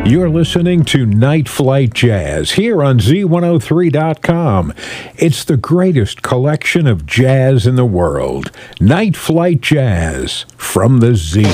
You're listening to Night Flight Jazz here on Z103.com. It's the greatest collection of jazz in the world. Night Flight Jazz from the Z.